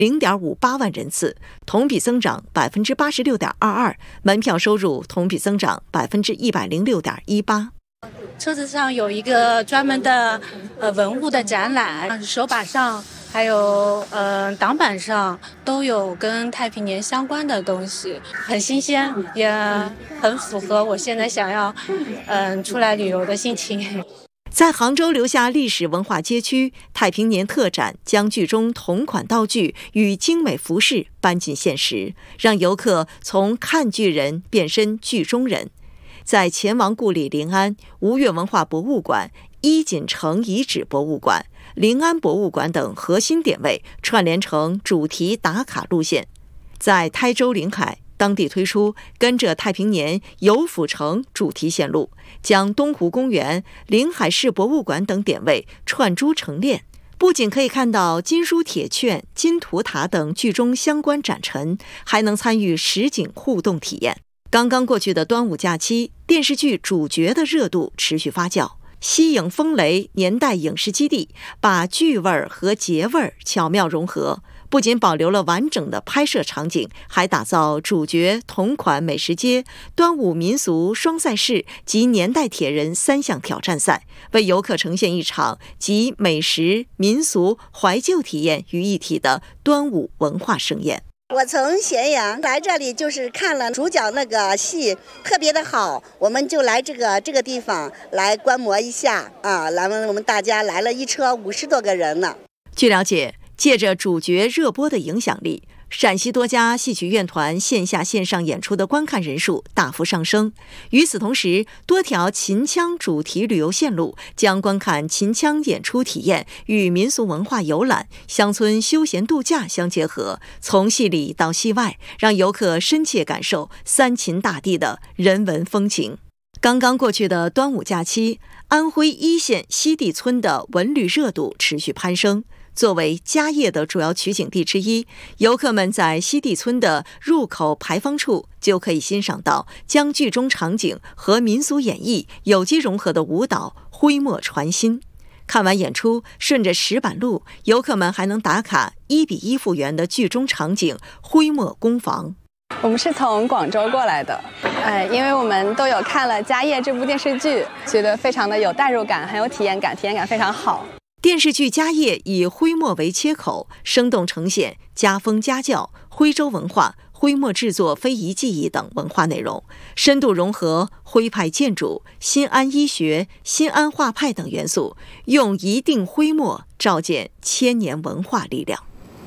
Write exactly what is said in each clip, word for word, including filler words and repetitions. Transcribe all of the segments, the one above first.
零点五八万人次，同比增长百分之八十六点二二，门票收入同比增长百分之一百零六点一八。 车子上有一个专门的呃文物的展览，手把上还有呃挡板上都有跟太平年相关的东西，很新鲜，也很符合我现在想要嗯、呃、出来旅游的心情。 在杭州留下历史文化街区，太平年特展将剧中同款道具与精美服饰搬进现实，让游客从看剧人变身剧中人。在前王故里临安、吴越文化博物馆、伊锦城遗址博物馆、临安博物馆等核心点位串联成主题打卡路线。在台州临海，当地推出跟着太平年游府城主题线路，将东湖公园、临海市博物馆等点位串珠成链，不仅可以看到金书铁券、金图塔等剧中相关展陈，还能参与实景互动体验。刚刚过去的端午假期，电视剧主角的热度持续发酵。西影风雷年代影视基地把剧味儿和节味儿巧妙融合，不仅保留了完整的拍摄场景，还打造主角同款美食街、端午民俗双赛事及年代铁人三项挑战赛，为游客呈现一场集美食、民俗、怀旧体验于一体的端午文化盛宴。 我从咸阳来这里，就是看了主角那个戏特别的好，我们就来这个这个地方来观摩一下啊。来，我们大家来了一车五十多个人呢。 据了解，借着主角热播的影响力，陕西多家戏曲院团线下线上演出的观看人数大幅上升。与此同时，多条秦腔主题旅游线路将观看秦腔演出体验与民俗文化游览、乡村休闲度假相结合，从戏里到戏外，让游客深切感受三秦大地的人文风情。刚刚过去的端午假期，安徽一线西递村的文旅热度持续攀升。作为嘉业的主要取景地之一，游客们在西递村的入口牌坊处就可以欣赏到将剧中场景和民俗演绎有机融合的舞蹈徽墨传心。看完演出，顺着石板路，游客们还能打卡一比一复原的剧中场景徽墨工坊。 我们是从广州过来的，呃，因为我们都有看了《家业》这部电视剧，觉得非常的有代入感，很有体验感，体验感非常好。 电视剧《家业》以徽墨为切口，生动呈现家风家教、徽州文化、徽墨制作非遗技艺等文化内容，深度融合徽派建筑、新安医学、新安画派等元素，用一定徽墨照见千年文化力量。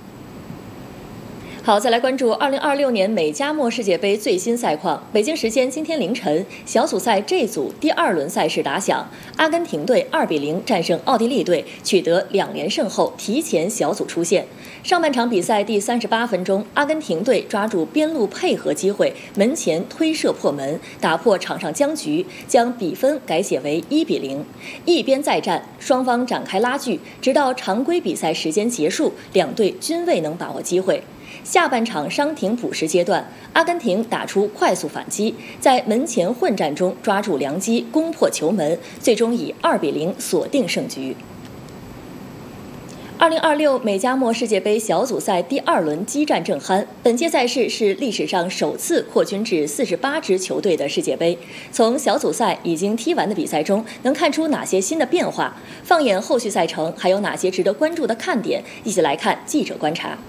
好，再来关注二零二六年美加墨世界杯最新赛况。北京时间今天凌晨，小组赛 G 组第二轮赛事打响，阿根廷队二比零战胜奥地利队，取得两连胜后提前小组出线。上半场比赛第三十八分钟，阿根廷队抓住边路配合机会，门前推射破门，打破场上僵局，将比分改写为一比零。一边再战，双方展开拉锯，直到常规比赛时间结束，两队均未能把握机会。下半场伤停补时阶段，阿根廷打出快速反击，在门前混战中抓住良机，攻破球门，最终以二比零锁定胜局。二零二六美加墨世界杯小组赛第二轮激战正酣，本届赛事是历史上首次扩军至四十八支球队的世界杯。从小组赛已经踢完的比赛中，能看出哪些新的变化？放眼后续赛程，还有哪些值得关注的看点？一起来看记者观察。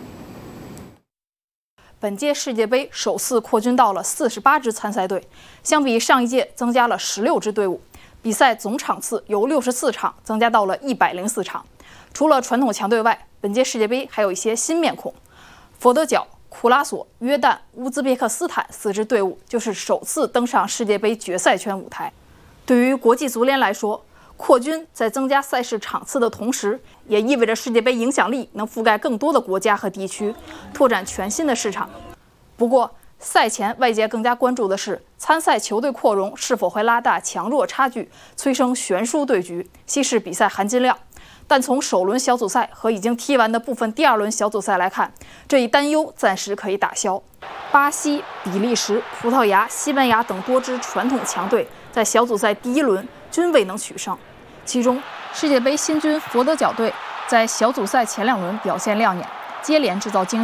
本届世界杯首次扩军到了四十八支参赛队，相比上一届增加了十六支队伍，比赛总场次由六十四场增加到了一百零四场。除了传统强队外，本届世界杯还有一些新面孔。佛得角、库拉索、约旦、乌兹别克斯坦四支队伍就是首次登上世界杯决赛圈舞台。对于国际足联来说，扩军在增加赛事场次的同时，也意味着世界杯影响力能覆盖更多的国家和地区，拓展全新的市场。不过，赛前外界更加关注的是参赛球队扩容是否会拉大强弱差距，催生悬殊对局，稀释比赛含金量。但从首轮小组赛和已经踢完的部分第二轮小组赛来看，这一担忧暂时可以打消。巴西、比利时、葡萄牙、西班牙等多支传统强队在小组赛第一轮均未能取胜，其中世界杯新军佛得角队在小组赛前两轮表现亮眼， 接连制造惊